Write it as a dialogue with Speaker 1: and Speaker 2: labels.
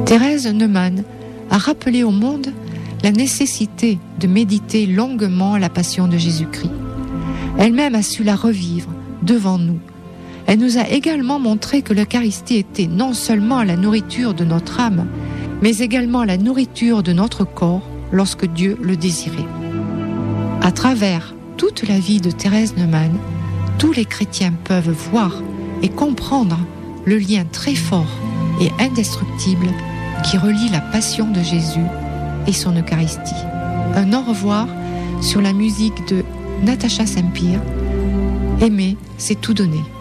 Speaker 1: Thérèse Neumann a rappelé au monde la nécessité de méditer longuement la passion de Jésus-Christ. Elle-même a su la revivre devant nous. Elle nous a également montré que l'Eucharistie était non seulement la nourriture de notre âme, mais également la nourriture de notre corps lorsque Dieu le désirait. À travers toute la vie de Thérèse Neumann, tous les chrétiens peuvent voir et comprendre le lien très fort et indestructible qui relie la passion de Jésus et son Eucharistie. Un au revoir sur la musique de Natacha Saint-Pierre. Aimer, c'est tout donner.